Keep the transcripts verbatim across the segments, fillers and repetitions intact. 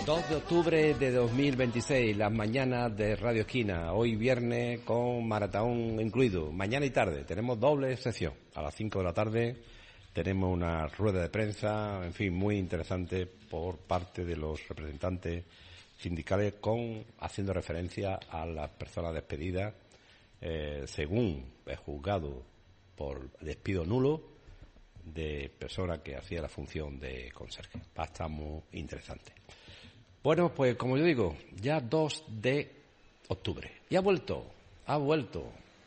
dos de octubre de dos mil veintiséis, las mañanas de Radio Esquina. Hoy viernes con maratón incluido. Mañana y tarde tenemos doble sesión. A las cinco de la tarde tenemos una rueda de prensa, en fin, muy interesante por parte de los representantes sindicales, con haciendo referencia a las personas despedidas eh, según el juzgado por despido nulo de persona que hacía la función de conserje. Va a estar muy interesante. Bueno, pues como yo digo, ya dos de octubre. Y ha vuelto, ha vuelto.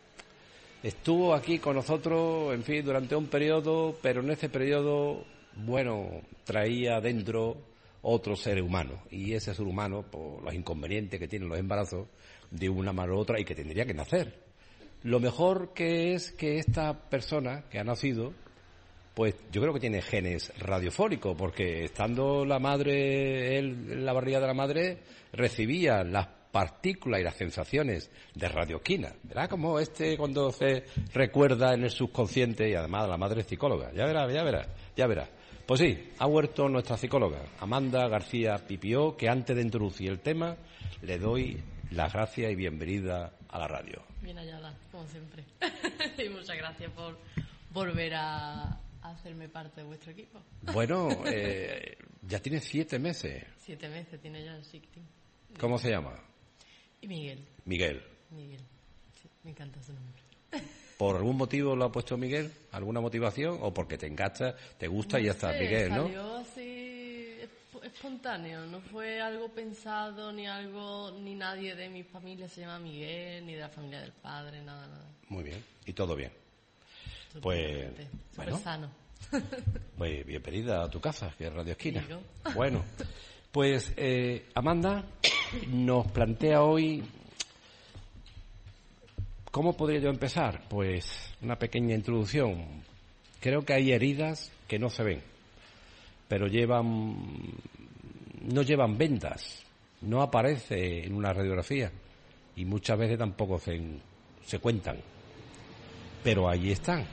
Estuvo aquí con nosotros, en fin, durante un periodo, pero en ese periodo, bueno, traía dentro otro ser humano. Y ese ser humano, por los inconvenientes que tienen los embarazos, de una manera u otra, y que tendría que nacer. Lo mejor que es que esta persona que ha nacido, pues yo creo que tiene genes radiofónicos, porque estando la madre, él en la barriga de la madre, recibía las partículas y las sensaciones de Radio Esquina. Verá como este cuando se recuerda en el subconsciente, y además la madre es psicóloga. Ya verá, ya verá, ya verá. Pues sí, ha vuelto nuestra psicóloga, Amanda García Pipió, que antes de introducir el tema, le doy las gracias y bienvenida a la radio. Bien hallada, como siempre. Y muchas gracias por volver a hacerme parte de vuestro equipo. Bueno, eh, ya tiene siete meses. Siete meses tiene ya el Sixteen. ¿Cómo se llama? Y Miguel. Miguel. Miguel. Sí, me encanta su nombre. ¿Por algún motivo lo ha puesto Miguel? ¿Alguna motivación? ¿O porque te encanta, te gusta y ya está, Miguel, no? Salió así espontáneo, no fue algo pensado, ni algo, ni nadie de mi familia se llama Miguel, ni de la familia del padre, nada, nada. Muy bien, y todo bien. Pues, súper bueno, sano. Pues bienvenida a tu casa, que es Radio Esquina. Digo. Bueno, pues eh, Amanda nos plantea hoy, ¿cómo podría yo empezar? Pues una pequeña introducción. Creo que hay heridas que no se ven, pero llevan, no llevan vendas, no aparece en una radiografía y muchas veces tampoco se, se cuentan, pero ahí están.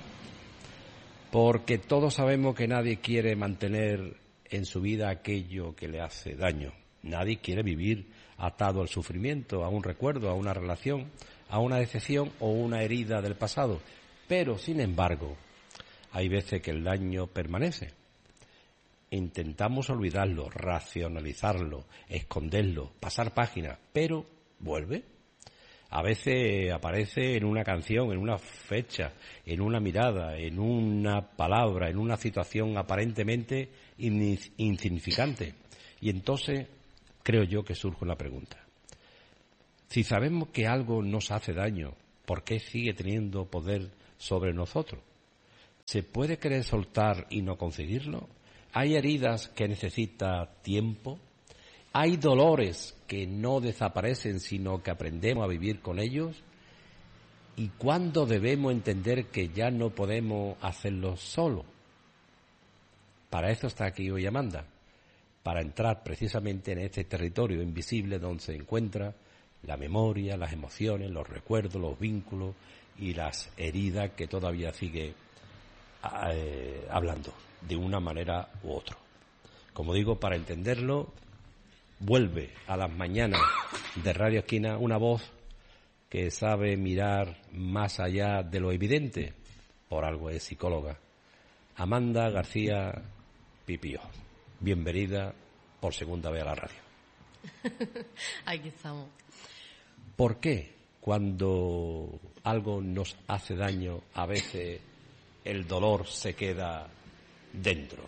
Porque todos sabemos que nadie quiere mantener en su vida aquello que le hace daño. Nadie quiere vivir atado al sufrimiento, a un recuerdo, a una relación, a una decepción o una herida del pasado. Pero, sin embargo, hay veces que el daño permanece. Intentamos olvidarlo, racionalizarlo, esconderlo, pasar páginas, pero vuelve. A veces aparece en una canción, en una fecha, en una mirada, en una palabra, en una situación aparentemente insignificante. Y entonces creo yo que surge una pregunta. Si sabemos que algo nos hace daño, ¿por qué sigue teniendo poder sobre nosotros? ¿Se puede querer soltar y no conseguirlo? ¿Hay heridas que necesitan tiempo? ¿Hay dolores que no desaparecen, sino que aprendemos a vivir con ellos? ¿Y cuándo debemos entender que ya no podemos hacerlo solo? Para eso está aquí hoy Amanda, para entrar precisamente en este territorio invisible donde se encuentra la memoria, las emociones, los recuerdos, los vínculos y las heridas que todavía sigue eh, hablando de una manera u otra. Como digo, para entenderlo, vuelve a las mañanas de Radio Esquina una voz que sabe mirar más allá de lo evidente, por algo es psicóloga, Amanda García Pipió. Bienvenida por segunda vez a la radio. Aquí estamos. ¿Por qué cuando algo nos hace daño a veces el dolor se queda dentro?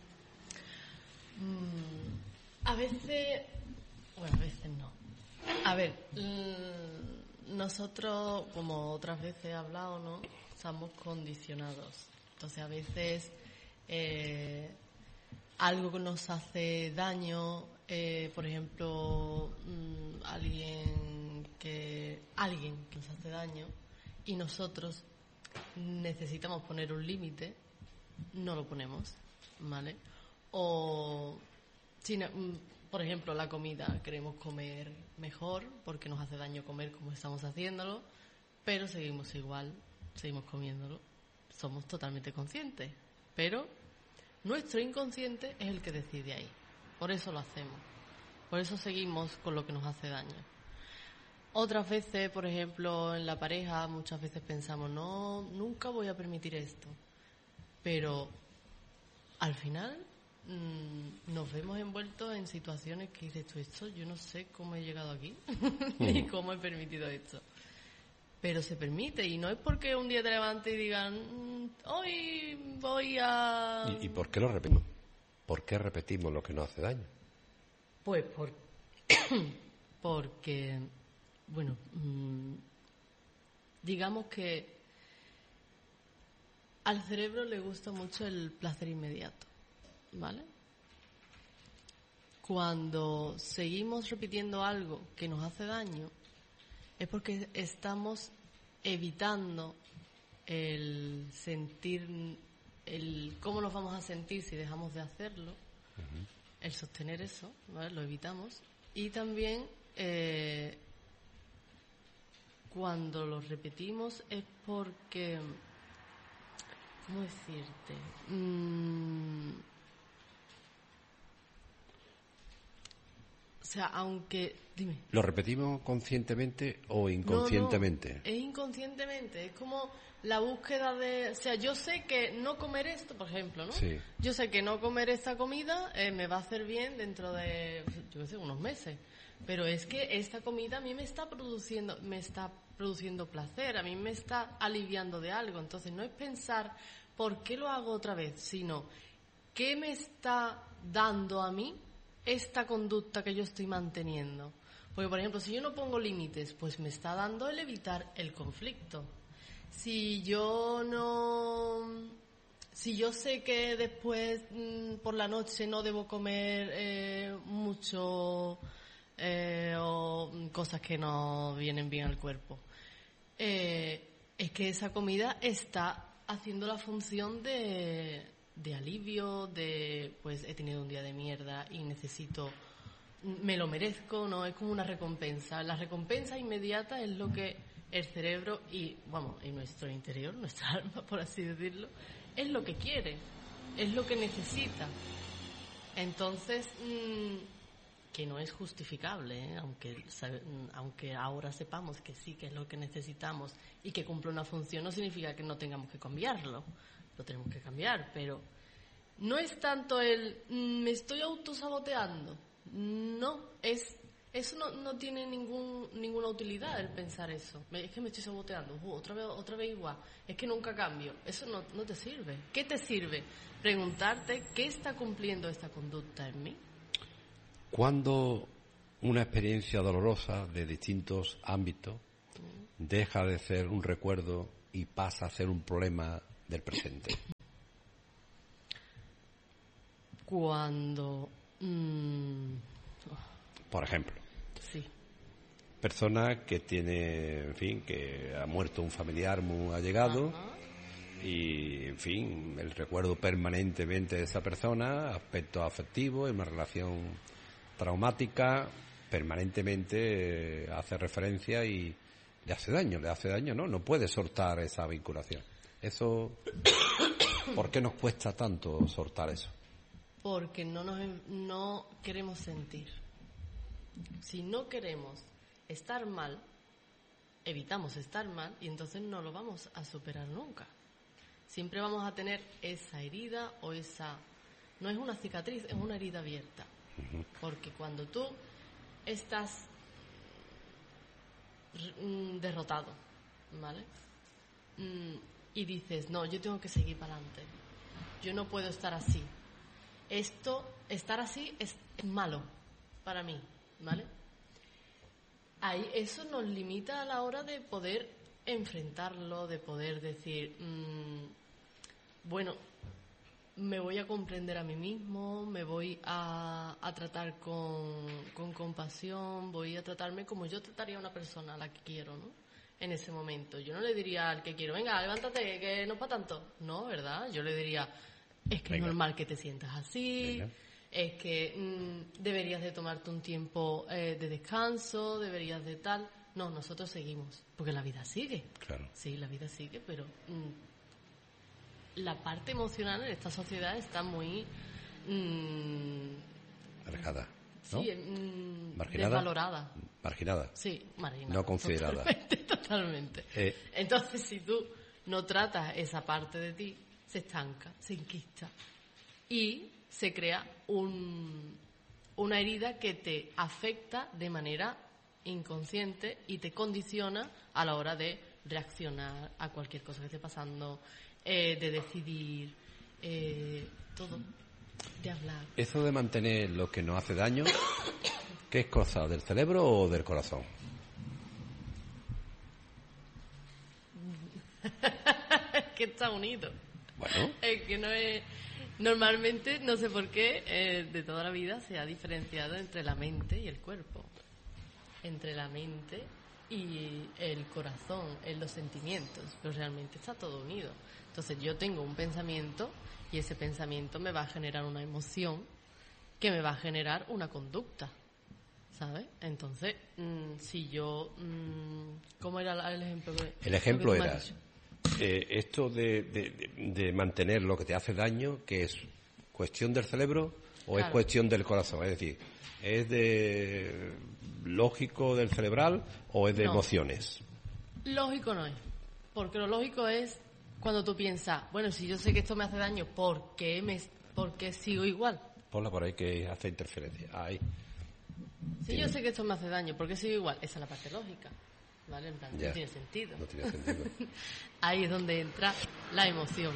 Mm. A veces, bueno, a veces no. A ver, nosotros, como otras veces he hablado, ¿no? Estamos condicionados. Entonces, a veces eh, algo que nos hace daño, eh, por ejemplo, mmm, alguien que alguien que nos hace daño y nosotros necesitamos poner un límite, no lo ponemos, ¿vale? O si no, por ejemplo, la comida, queremos comer mejor porque nos hace daño comer como estamos haciéndolo, pero seguimos igual, seguimos comiéndolo. Somos totalmente conscientes, pero nuestro inconsciente es el que decide ahí. Por eso lo hacemos. Por eso seguimos con lo que nos hace daño. Otras veces, por ejemplo, en la pareja, muchas veces pensamos, no, nunca voy a permitir esto. Pero al final mmm, nos vemos envueltos en situaciones que dices tú, esto yo no sé cómo he llegado aquí, ni cómo he permitido esto. Pero se permite, y no es porque un día te levantes y digan, mmm, hoy voy a... ¿Y, ¿Y por qué lo repetimos? ¿Por qué repetimos lo que nos hace daño? Pues por... porque... Bueno, mmm, digamos que al cerebro le gusta mucho el placer inmediato, ¿vale? Cuando seguimos repitiendo algo que nos hace daño, es porque estamos evitando el sentir, el cómo nos vamos a sentir si dejamos de hacerlo, uh-huh. el sostener eso, ¿vale? Lo evitamos. Y también... Eh, Cuando lo repetimos es porque, ¿cómo decirte? Mm, o sea, aunque, dime. ¿Lo repetimos conscientemente o inconscientemente? No, no, es inconscientemente, es como la búsqueda de, o sea, yo sé que no comer esto, por ejemplo, ¿no? Sí. Yo sé que no comer esta comida eh, me va a hacer bien dentro de, yo qué sé, unos meses. Pero es que esta comida a mí me está produciendo, me está produciendo placer, a mí me está aliviando de algo. Entonces no es pensar por qué lo hago otra vez, sino qué me está dando a mí esta conducta que yo estoy manteniendo. Porque, por ejemplo, si yo no pongo límites, pues me está dando el evitar el conflicto. Si yo no... Si yo sé que después mmm, por la noche no debo comer eh, mucho... Eh, o cosas que no vienen bien al cuerpo. Eh, es que esa comida está haciendo la función de, de alivio, de pues he tenido un día de mierda y necesito, me lo merezco, ¿no? Es como una recompensa. La recompensa inmediata es lo que el cerebro y, vamos, en nuestro interior, nuestra alma, por así decirlo, es lo que quiere, es lo que necesita. Entonces... Mmm, que no es justificable, ¿eh? aunque aunque ahora sepamos que sí que es lo que necesitamos y que cumple una función, no significa que no tengamos que cambiarlo, lo tenemos que cambiar, pero no es tanto el mm, me estoy autosaboteando, no, es eso no, no tiene ningún ninguna utilidad el pensar eso, es que me estoy saboteando, uh, otra vez otra vez igual, es que nunca cambio, eso no, no te sirve. ¿Qué te sirve? Preguntarte qué está cumpliendo esta conducta en mí. ¿Cuándo una experiencia dolorosa de distintos ámbitos deja de ser un recuerdo y pasa a ser un problema del presente? Cuando... Mmm... Por ejemplo. Sí. Persona que tiene, en fin, que ha muerto un familiar muy allegado. Ajá. Y, en fin, el recuerdo permanentemente de esa persona, aspectos afectivos, en una relación traumática, permanentemente eh, hace referencia y le hace daño, le hace daño, ¿no? No puede soltar esa vinculación. Eso, ¿por qué nos cuesta tanto soltar eso? Porque no nos no queremos sentir. Si no queremos estar mal, evitamos estar mal y entonces no lo vamos a superar nunca. Siempre vamos a tener esa herida o esa... No es una cicatriz, es una herida abierta. Porque cuando tú estás derrotado, ¿vale? Y dices, no, yo tengo que seguir para adelante. Yo no puedo estar así. Esto, estar así es malo para mí, ¿vale? Ahí, eso nos limita a la hora de poder enfrentarlo, de poder decir, mmm, bueno, me voy a comprender a mí mismo, me voy a, a tratar con, con compasión, voy a tratarme como yo trataría a una persona a la que quiero, ¿no? En ese momento. Yo no le diría al que quiero, venga, levántate, que no es para tanto. No, ¿verdad? Yo le diría, es que venga. Es normal que te sientas así, venga. Es que mmm, deberías de tomarte un tiempo eh, de descanso, deberías de tal. No, nosotros seguimos, porque la vida sigue. Claro. Sí, la vida sigue, pero... Mmm, la parte emocional en esta sociedad está muy... Mmm, alejada. ¿no? Sí, mm, marginada. Desvalorada. Marginada. Sí, marginada. No considerada. Totalmente, totalmente. Eh. Entonces, si tú no tratas esa parte de ti, se estanca, se enquista y se crea un, una herida que te afecta de manera inconsciente y te condiciona a la hora de reaccionar a cualquier cosa que esté pasando, eh, de decidir, eh, todo, de hablar. Eso de mantener lo que nos hace daño, ¿qué es cosa del cerebro o del corazón? Es que está unido. Bueno. Es que no es... Normalmente, no sé por qué, eh, de toda la vida se ha diferenciado entre la mente y el cuerpo. Entre la mente y el corazón, en los sentimientos, pero realmente está todo unido. Entonces yo tengo un pensamiento y ese pensamiento me va a generar una emoción que me va a generar una conducta, ¿sabes? Entonces, mmm, si yo... Mmm, ¿cómo era el ejemplo? Que, el ejemplo que era eh, esto de, de, de mantener lo que te hace daño, que es cuestión del cerebro o claro. es cuestión del corazón, es decir, ¿es de lógico del cerebral o es de no. emociones? Lógico no es, porque lo lógico es cuando tú piensas, bueno, si yo sé que esto me hace daño, ¿por qué, me, por qué sigo igual? Ponla por ahí que hace interferencia. Ahí. Si ¿Tiene? Yo sé que esto me hace daño, ¿por qué sigo igual? Esa es la parte lógica, ¿vale? En plan, ya. no tiene sentido. No tiene sentido. Ahí es donde entra la emoción,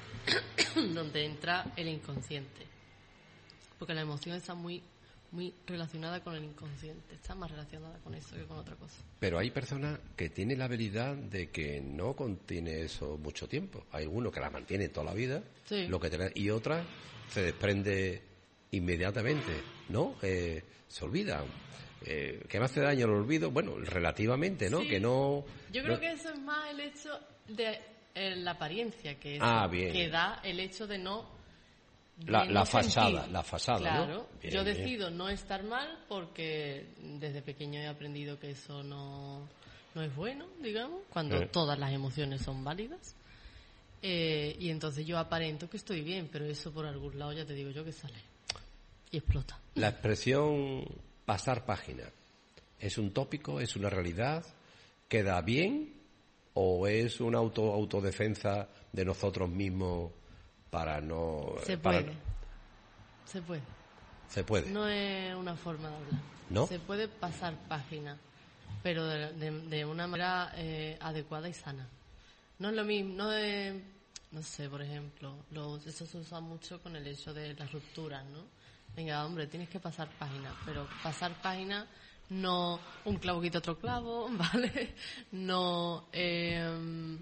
donde entra el inconsciente, porque la emoción está muy muy relacionada con el inconsciente, está más relacionada con eso que con otra cosa. Pero hay personas que tienen la habilidad de que no contiene eso mucho tiempo. Hay uno que la mantiene toda la vida, sí. lo que te, y otra se desprende inmediatamente, ¿no? Eh, se olvida. Eh, ¿Qué me hace daño el olvido? Bueno, relativamente, ¿no? Sí. Que no. Yo creo no... que eso es más el hecho de eh, la apariencia que eso, ah, bien. que da el hecho de no La, no la fasada, sentir. la fasada, claro, ¿no? Bien, yo decido bien. no estar mal porque desde pequeño he aprendido que eso no, no es bueno, digamos, cuando eh. todas las emociones son válidas. Eh, y entonces yo aparento que estoy bien, pero eso por algún lado ya te digo yo que sale y explota. La expresión pasar página, ¿es un tópico, es una realidad? ¿Queda bien o es una auto autodefensa de nosotros mismos? Para no... Se para... puede. Se puede. Se puede. No es una forma de hablar. ¿No? Se puede pasar página, pero de, de, de una manera eh, adecuada y sana. No es lo mismo, no es... No sé, por ejemplo, los, eso se usa mucho con el hecho de las rupturas, ¿no? Venga, hombre, tienes que pasar página, pero pasar página no un clavo quita otro clavo, ¿vale? No... Eh,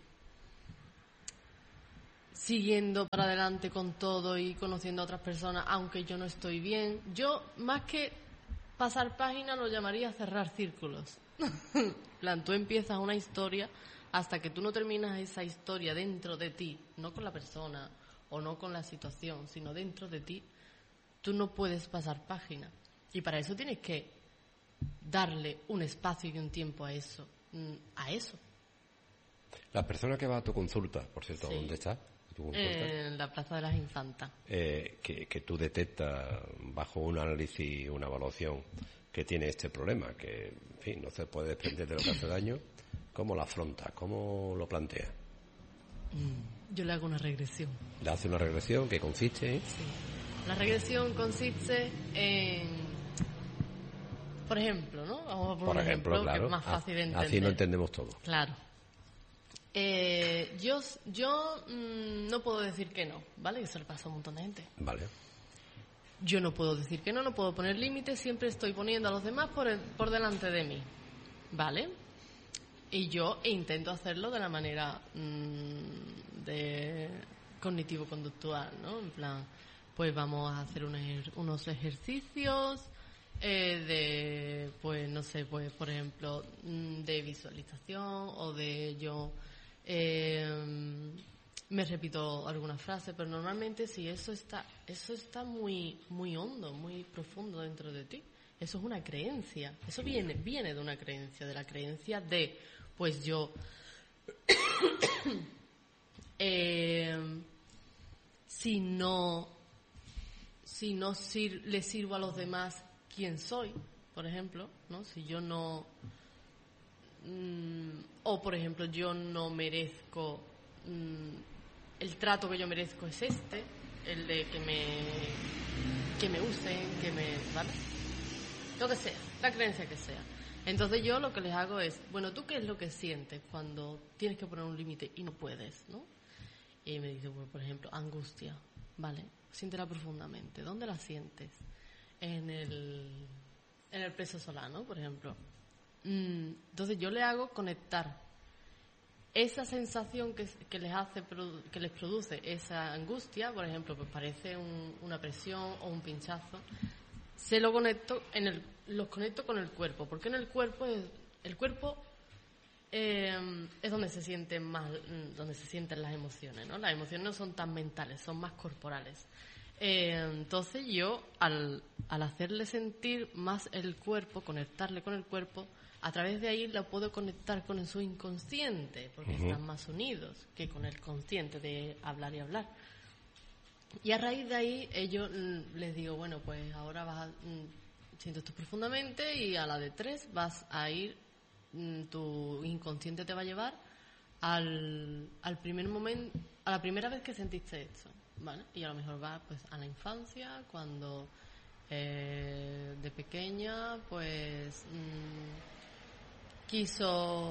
siguiendo para adelante con todo y conociendo a otras personas, aunque yo no estoy bien. Yo, más que pasar página, lo llamaría cerrar círculos. plan, tú empiezas una historia hasta que tú no terminas esa historia dentro de ti, no con la persona o no con la situación, sino dentro de ti, tú no puedes pasar página. Y para eso tienes que darle un espacio y un tiempo a eso. A eso. La persona que va a tu consulta, por cierto, sí. ¿dónde está? En la Plaza de las Infantas. Eh, que, que tú detectas bajo un análisis, una evaluación, que tiene este problema, que, en fin, no se puede desprender de lo que hace daño. ¿Cómo lo afronta? ¿Cómo lo plantea? Mm, yo le hago una regresión. ¿Le hace una regresión que consiste en? Sí. La regresión consiste en... Por ejemplo, ¿no? Vamos a por, por un ejemplo, ejemplo claro. Que es más fácil de entender. Así lo entendemos todo. Claro. Eh, yo yo mmm, no puedo decir que no, ¿vale? Eso le pasa a un montón de gente. Vale. Yo no puedo decir que no, no puedo poner límites, siempre estoy poniendo a los demás por, el, por delante de mí, ¿vale? Y yo intento hacerlo de la manera mmm, de cognitivo-conductual, ¿no? En plan, pues vamos a hacer unos, unos ejercicios eh, de, pues no sé, pues por ejemplo, de visualización o de yo... Eh, me repito alguna frase, pero normalmente si eso está eso está muy muy hondo, muy profundo dentro de ti. Eso es una creencia. Eso viene viene de una creencia, de la creencia de, pues yo eh, si no si no sir, le sirvo a los demás, quién soy, por ejemplo, ¿no? Si yo no... Mmm, o, por ejemplo, yo no merezco... Mmm, el trato que yo merezco es este, el de que me... que me usen, que me... ¿vale? Lo que sea, la creencia que sea. Entonces yo lo que les hago es, bueno, ¿tú qué es lo que sientes cuando tienes que poner un límite y no puedes, ¿no? Y me dice, bueno, por ejemplo, angustia, ¿vale? Siéntela profundamente. ¿Dónde la sientes? En el, en el plexo solar, ¿no? Por ejemplo. Mm, entonces yo le hago conectar esa sensación que, que les hace, que les produce esa angustia, por ejemplo, pues parece un, una presión o un pinchazo. Se lo conecto en el, los conecto con el cuerpo, porque en el cuerpo es, el cuerpo eh, es donde se sienten más, donde se sienten las emociones, ¿no? Las emociones no son tan mentales, son más corporales. Eh, entonces yo al, al hacerle sentir más el cuerpo, conectarle con el cuerpo, a través de ahí lo puedo conectar con su inconsciente, porque uh-huh. están más unidos que con el consciente de hablar y hablar. Y a raíz de ahí, ellos les digo, bueno, pues ahora vas a... Siento esto profundamente y a la de tres vas a ir, tu inconsciente te va a llevar al, al primer momento, a la primera vez que sentiste esto, ¿vale? Y a lo mejor va pues a la infancia, cuando eh, de pequeña, pues mmm, quiso...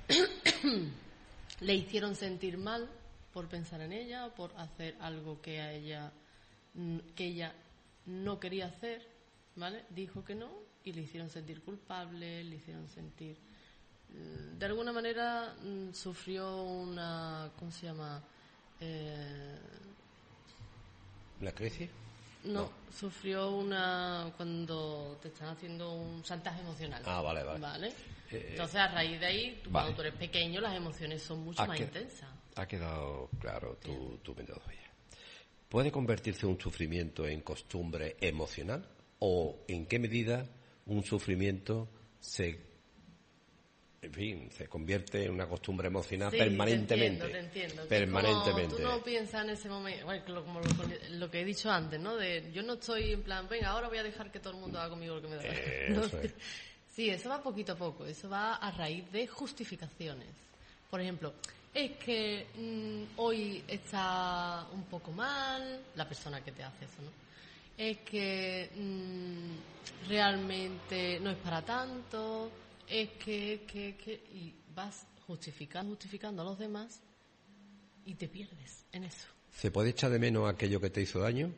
le hicieron sentir mal por pensar en ella, por hacer algo que a ella que ella no quería hacer, ¿vale? Dijo que no y le hicieron sentir culpable, le hicieron sentir de alguna manera sufrió una, ¿cómo se llama? Eh, ¿La crisis? No, no, sufrió una cuando te están haciendo un chantaje emocional. Ah, vale, vale. ¿Vale? Eh, Entonces, a raíz de ahí, tú, vale. cuando tú eres pequeño, las emociones son mucho ha más que, intensas. Ha quedado claro tu, tu metodología. ¿Puede convertirse un sufrimiento en costumbre emocional? ¿O en qué medida un sufrimiento se, en fin, se convierte en una costumbre emocional sí, permanentemente? Te entiendo, te entiendo. Permanentemente. Como tú no piensas en ese momento, bueno, como lo, lo que he dicho antes, ¿no? De, yo no estoy en plan, venga, ahora voy a dejar que todo el mundo haga conmigo lo que me da. Eh, ¿no? eso es. Sí, eso va poquito a poco, eso va a raíz de justificaciones. Por ejemplo, es que mmm, hoy está un poco mal la persona que te hace eso, ¿no? Es que mmm, realmente no es para tanto, es que, es que, es que... Y vas justificando, justificando a los demás y te pierdes en eso. ¿Se puede echar de menos aquello que te hizo daño?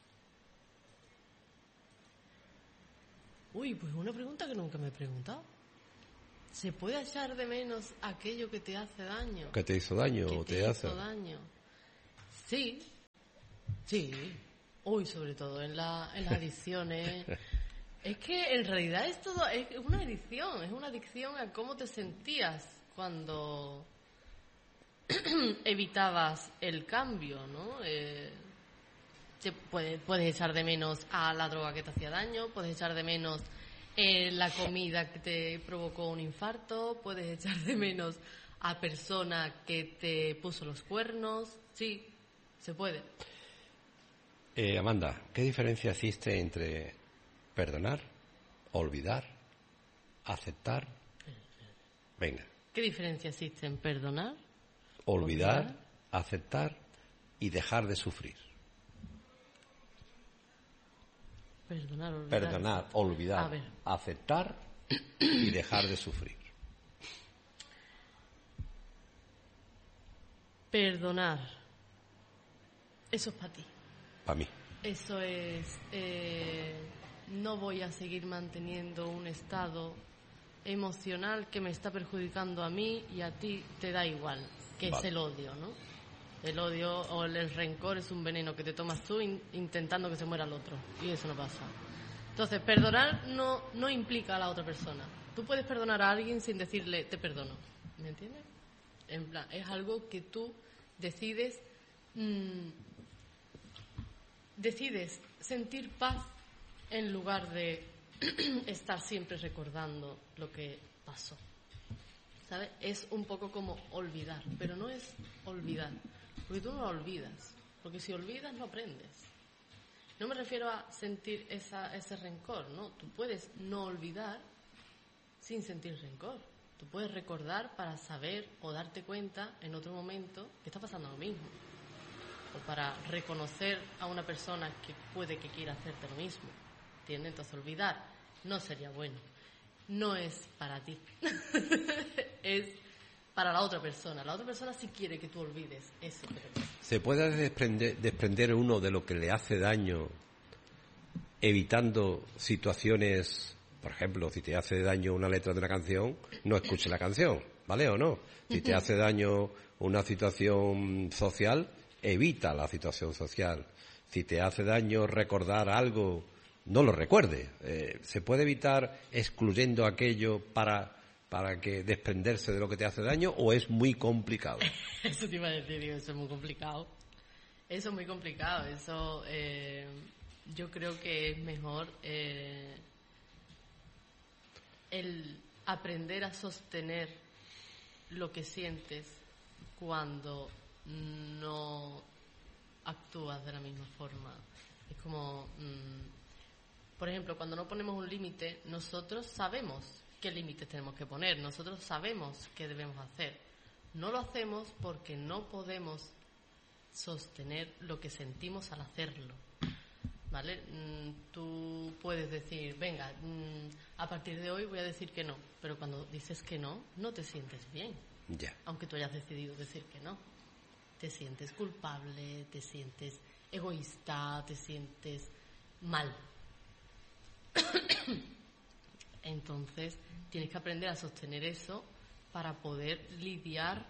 Uy, pues una pregunta que nunca me he preguntado. ¿Se puede echar de menos aquello que te hace daño? ¿Que te hizo daño o te, te hace? hizo daño? Sí, sí. Uy, sobre todo en, la, en las adicciones. Es que en realidad es todo, es una adicción, es una adicción a cómo te sentías cuando evitabas el cambio, ¿no? Eh, te puedes, puedes echar de menos a la droga que te hacía daño, puedes echar de menos eh, la comida que te provocó un infarto, puedes echar de menos a persona que te puso los cuernos, sí, se puede. Eh, Amanda, ¿qué diferencia existe entre perdonar, olvidar, aceptar? Venga. ¿Qué diferencia existe en perdonar, olvidar, olvidar, aceptar y dejar de sufrir? Perdonar, olvidar. Perdonar, olvidar, aceptar y dejar de sufrir. Perdonar. Eso es para ti. Para mí. Eso es... Eh, no voy a seguir manteniendo un estado emocional que me está perjudicando a mí y a ti te da igual, que vale. Es el odio, ¿no? El odio o el, el rencor es un veneno que te tomas tú in, intentando que se muera el otro. Y eso no pasa. Entonces, perdonar no, no implica a la otra persona. Tú puedes perdonar a alguien sin decirle, te perdono. ¿Me entiendes? En plan, es algo que tú decides... Mmm, decides sentir paz en lugar de estar siempre recordando lo que pasó. ¿Sabes? Es un poco como olvidar, pero no es olvidar. Porque tú no lo olvidas. Porque si olvidas, no aprendes. No me refiero a sentir esa, ese rencor, ¿no? Tú puedes no olvidar sin sentir rencor. Tú puedes recordar para saber o darte cuenta en otro momento que está pasando lo mismo. O para reconocer a una persona que puede que quiera hacerte lo mismo. ¿Entiendes? Entonces olvidar no sería bueno. No es para ti. Es para la otra persona. La otra persona sí quiere que tú olvides eso que te pasa. ¿Se puede desprender, desprender uno de lo que le hace daño evitando situaciones, por ejemplo, si te hace daño una letra de una canción, no escuche la canción, ¿vale o no? Si te hace daño una situación social, evita la situación social. Si te hace daño recordar algo, no lo recuerde. Eh, ¿Se puede evitar excluyendo aquello para, para que desprenderse de lo que te hace daño o es muy complicado? Eso te iba a decir, digo, eso es muy complicado. Eso es muy complicado. Eso eh, yo creo que es mejor eh, el aprender a sostener lo que sientes cuando no actúas de la misma forma. Es como, mmm, por ejemplo, cuando no ponemos un límite, nosotros sabemos qué límites tenemos que poner, nosotros sabemos qué debemos hacer. No lo hacemos porque no podemos sostener lo que sentimos al hacerlo. ¿Vale? Mm, tú puedes decir, venga, mm, a partir de hoy voy a decir que no, pero cuando dices que no, no te sientes bien. Ya. Aunque tú hayas decidido decir que no. Te sientes culpable, te sientes egoísta, te sientes mal. Entonces, tienes que aprender a sostener eso para poder lidiar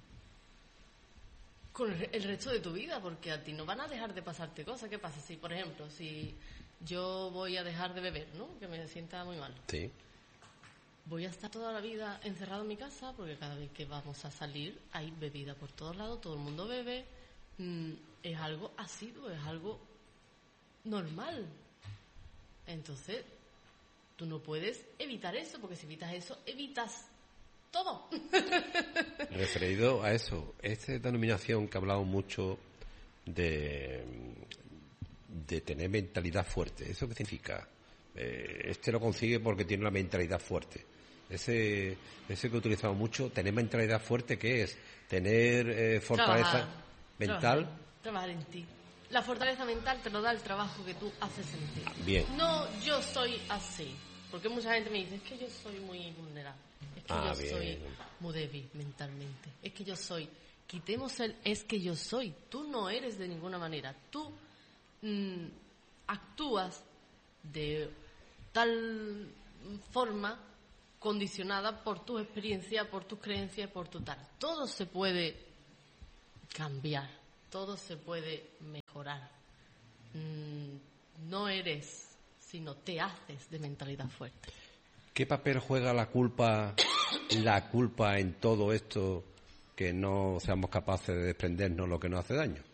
con el resto de tu vida, porque a ti no van a dejar de pasarte cosas. ¿Qué pasa si, por ejemplo, si yo voy a dejar de beber, ¿no? Que me sienta muy mal. Sí. Voy a estar toda la vida encerrado en mi casa porque cada vez que vamos a salir hay bebida por todos lados, todo el mundo bebe. Mm, es algo asiduo, es algo normal. Entonces, tú no puedes evitar eso, porque si evitas eso, evitas todo. Referido a eso, esta denominación que ha hablado mucho de, de tener mentalidad fuerte, ¿eso qué significa? Eh, este lo consigue porque tiene una mentalidad fuerte. Ese, ese que he utilizado mucho, tener mentalidad fuerte, ¿qué es? Tener eh, fortaleza Trabajar, mental. Trabajar, trabajar en ti. La fortaleza mental te lo da el trabajo que tú haces en ti. Bien. No, yo soy así. Porque mucha gente me dice, es que yo soy muy vulnerable. Es que Ah, yo bien. soy muy débil mentalmente. Es que yo soy. Quitemos el es que yo soy. Tú no eres de ninguna manera. Tú mmm, actúas de tal forma condicionada por tu experiencia, por tus creencias, por tu tal. Todo se puede cambiar. Todo se puede mejorar. Mm, no eres, sino te haces de mentalidad fuerte. ¿Qué papel juega la culpa, la culpa en todo esto que no seamos capaces de desprendernos lo que nos hace daño?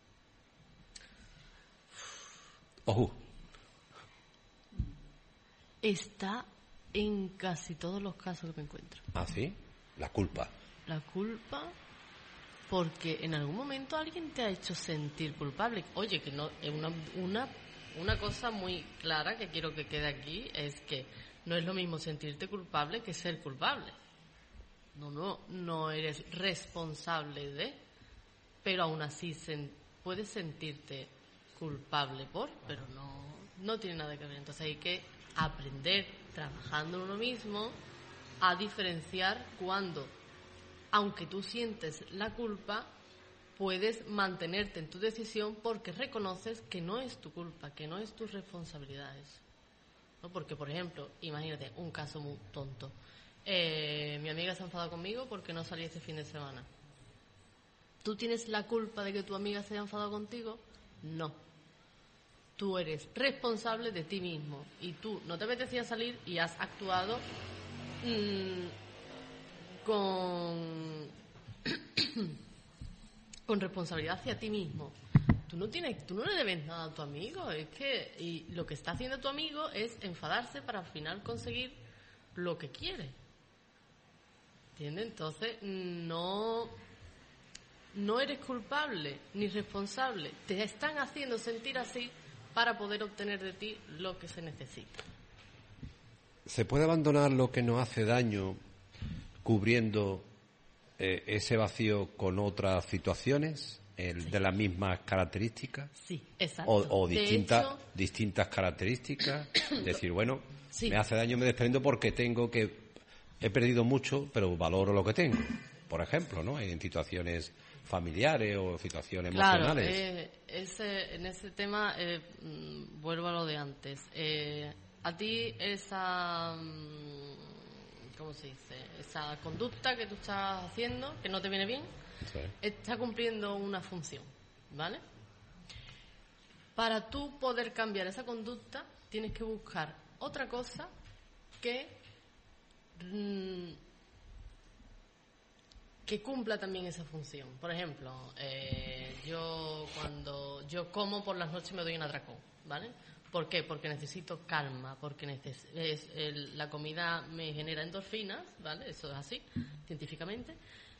Ojo. Está en casi todos los casos que me encuentro. ¿Ah, sí? La culpa. La culpa, porque en algún momento alguien te ha hecho sentir culpable. Oye, que no, una, una, una cosa muy clara que quiero que quede aquí es que no es lo mismo sentirte culpable que ser culpable. No, no, no eres responsable de, pero aún así sen, puedes sentirte culpable por, pero no, no tiene nada que ver. Entonces hay que aprender, trabajando en uno mismo, a diferenciar cuando, aunque tú sientes la culpa, puedes mantenerte en tu decisión porque reconoces que no es tu culpa, que no es tu responsabilidad eso. ¿No? Porque, por ejemplo, imagínate un caso muy tonto. Eh, mi amiga se ha enfadado conmigo porque no salí este fin de semana. ¿Tú tienes la culpa de que tu amiga se haya enfadado contigo? No. Tú eres responsable de ti mismo y tú no te apetecía salir y has actuado mmm, con con responsabilidad hacia ti mismo. Tú no tienes, tú no le debes nada a tu amigo, es que y lo que está haciendo tu amigo es enfadarse para al final conseguir lo que quiere. ¿Entiendes? Entonces no no eres culpable ni responsable. Te están haciendo sentir así para poder obtener de ti lo que se necesita. ¿Se puede abandonar lo que nos hace daño cubriendo eh, ese vacío con otras situaciones el, sí. de las mismas características? Sí, exacto. O, o distintas, hecho, distintas características. Decir, bueno, sí. me hace daño, me desprendo porque tengo que... He perdido mucho, pero valoro lo que tengo. Por ejemplo, ¿no? En situaciones familiares o situaciones claro, emocionales. Eh, ese, en ese tema, eh, vuelvo a lo de antes. Eh, a ti esa... ¿Cómo se dice? Esa conducta que tú estás haciendo, que no te viene bien, sí. está cumpliendo una función, ¿vale? Para tú poder cambiar esa conducta, tienes que buscar otra cosa que... Mmm, que cumpla también esa función. Por ejemplo, eh, yo cuando yo como por las noches me doy un atracón, ¿vale? ¿Por qué? Porque necesito calma, porque neces- es, el, la comida me genera endorfinas, ¿vale? Eso es así, científicamente.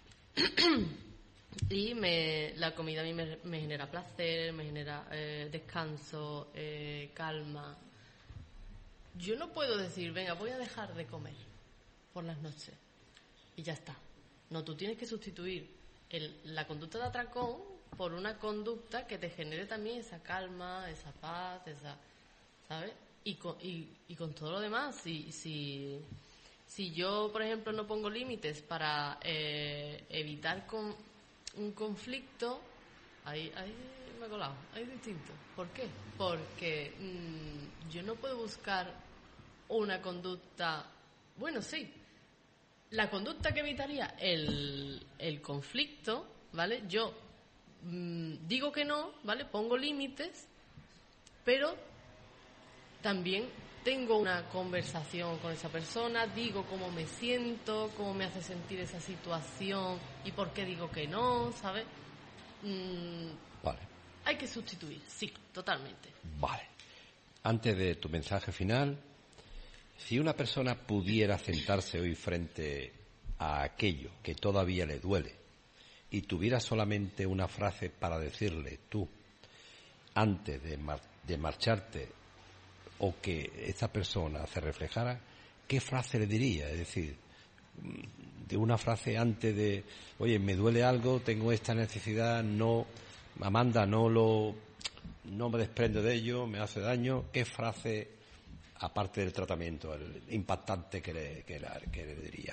Y me, la comida a mí me, me genera placer, me genera eh, descanso, eh, calma. Yo no puedo decir, venga, voy a dejar de comer por las noches y ya está. No, tú tienes que sustituir el, la conducta de atracón por una conducta que te genere también esa calma, esa paz, esa, ¿sabes? Y con, y, y con todo lo demás, si, si, si yo, por ejemplo, no pongo límites para eh, evitar con, un conflicto, ahí, ahí me he colado, ahí es distinto. ¿Por qué? Porque mmm, yo no puedo buscar una conducta, bueno, sí, la conducta que evitaría el, el conflicto, ¿vale? Yo mmm, digo que no, ¿vale? Pongo límites, pero también tengo una conversación con esa persona, digo cómo me siento, cómo me hace sentir esa situación y por qué digo que no, ¿sabes? Mm, vale. Hay que sustituir, sí, totalmente. Vale. Antes de tu mensaje final, si una persona pudiera sentarse hoy frente a aquello que todavía le duele y tuviera solamente una frase para decirle tú, antes de, mar- de marcharte, o que esta persona se reflejara, ¿qué frase le diría? Es decir, de una frase antes de, oye, me duele algo, tengo esta necesidad, no, Amanda, no lo, no me desprendo de ello, me hace daño, ¿qué frase, aparte del tratamiento, el impactante que le, que la, que le diría?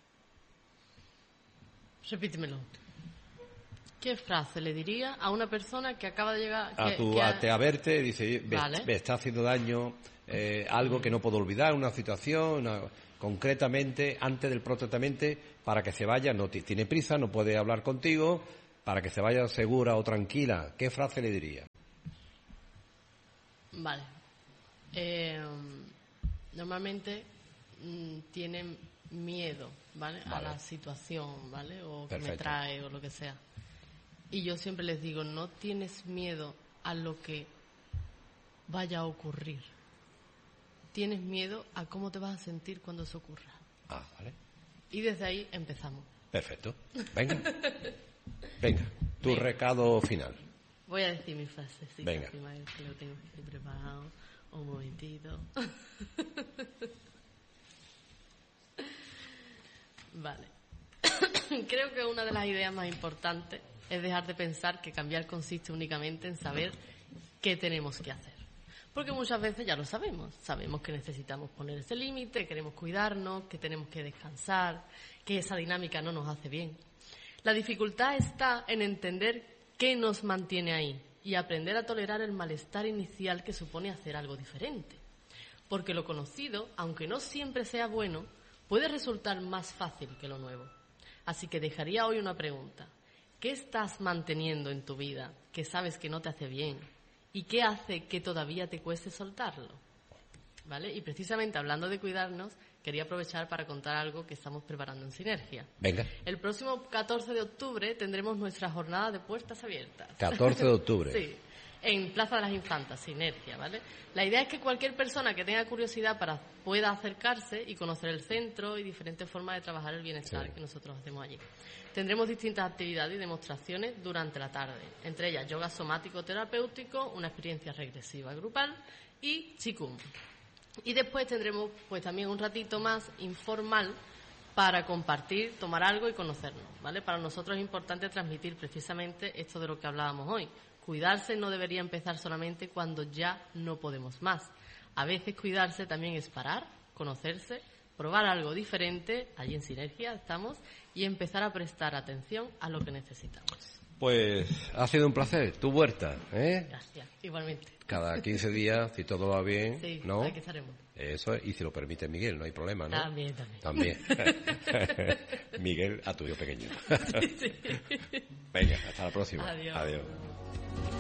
Repítemelo. ¿Qué frase le diría a una persona que acaba de llegar? A, que, tu, que a, ha... te, a verte, dice, me, vale. me está haciendo daño eh, algo que no puedo olvidar, una situación, una, concretamente, antes del protratamiento, para que se vaya, no t- tiene prisa, no puede hablar contigo, para que se vaya segura o tranquila. ¿Qué frase le diría? Vale. Eh, normalmente mmm, tienen miedo, ¿vale? Vale. A la situación, ¿vale? O que Perfecto. me trae o lo que sea. Y yo siempre les digo, no tienes miedo a lo que vaya a ocurrir. Tienes miedo a cómo te vas a sentir cuando eso ocurra. Ah, vale. Y desde ahí empezamos. Perfecto. Venga. Venga, tu Venga. recado final. Voy a decir mi frase, sí, Venga. que lo tengo aquí preparado. Un momentito. Vale. Creo que una de las ideas más importantes es dejar de pensar que cambiar consiste únicamente en saber qué tenemos que hacer. Porque muchas veces ya lo sabemos. Sabemos que necesitamos poner ese límite, queremos cuidarnos, que tenemos que descansar, que esa dinámica no nos hace bien. La dificultad está en entender qué nos mantiene ahí y aprender a tolerar el malestar inicial que supone hacer algo diferente. Porque lo conocido, aunque no siempre sea bueno, puede resultar más fácil que lo nuevo. Así que dejaría hoy una pregunta. ¿Qué estás manteniendo en tu vida que sabes que no te hace bien? ¿Y qué hace que todavía te cueste soltarlo? ¿Vale? Y precisamente hablando de cuidarnos, quería aprovechar para contar algo que estamos preparando en Sinergia. Venga. El próximo catorce de octubre tendremos nuestra jornada de puertas abiertas. catorce de octubre. Sí. en Plaza de las Infantas, Sinergia, ¿vale? La idea es que cualquier persona que tenga curiosidad para pueda acercarse y conocer el centro y diferentes formas de trabajar el bienestar sí. que nosotros hacemos allí. Tendremos distintas actividades y demostraciones durante la tarde, entre ellas yoga somático terapéutico, una experiencia regresiva grupal y Qigong. Y después tendremos pues también un ratito más informal para compartir, tomar algo y conocernos, ¿vale? Para nosotros es importante transmitir precisamente esto de lo que hablábamos hoy. Cuidarse no debería empezar solamente cuando ya no podemos más. A veces cuidarse también es parar, conocerse, probar algo diferente, allí en Sinergia estamos, y empezar a prestar atención a lo que necesitamos. Pues ha sido un placer, tu huerta, ¿eh? Gracias, igualmente. Cada quince días, si todo va bien, sí, ¿no? Aquí estaremos. Eso es, y si lo permite Miguel, no hay problema, ¿no? También, también. También. Miguel, a tu hijo pequeño. Sí, sí. Venga, hasta la próxima. Adiós. Adiós.